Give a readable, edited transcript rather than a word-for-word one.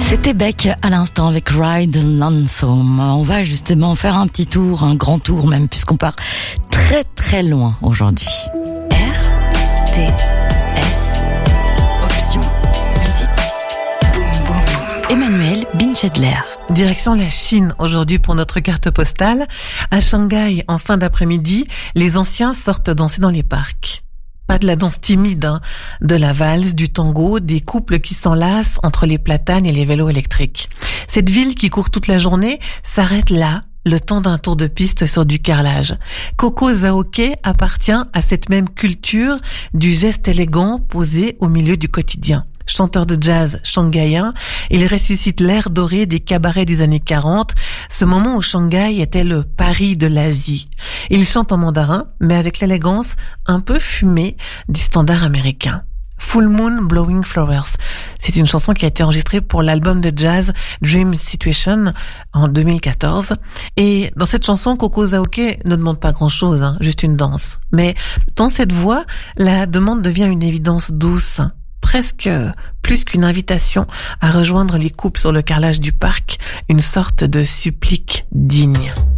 C'était Beck à l'instant avec Ride Lonesome. On va justement faire un petit tour, un grand tour même, puisqu'on part très très loin aujourd'hui. RTS, option musique. Boum boum boum. Emmanuel Binchedler. Direction la Chine aujourd'hui pour notre carte postale. À Shanghai, en fin d'après-midi, les anciens sortent danser dans les parcs. Pas de la danse timide, de la valse, du tango, des couples qui s'enlacent entre les platanes et les vélos électriques. Cette ville qui court toute la journée s'arrête là, le temps d'un tour de piste sur du carrelage. Coco Zhaoke appartient à cette même culture du geste élégant posé au milieu du quotidien. Chanteur de jazz shanghaïen, il ressuscite l'ère dorée des cabarets des années 40, ce moment où Shanghai était le Paris de l'Asie. Il chante en mandarin, mais avec l'élégance un peu fumée du standard américain. Full Moon Blowing Flowers. C'est une chanson qui a été enregistrée pour l'album de jazz Dream Situation en 2014. Et dans cette chanson, Coco Zhaoke ne demande pas grand-chose, juste une danse. Mais dans cette voix, la demande devient une évidence douce. Presque plus qu'une invitation à rejoindre les couples sur le carrelage du parc, une sorte de supplique digne.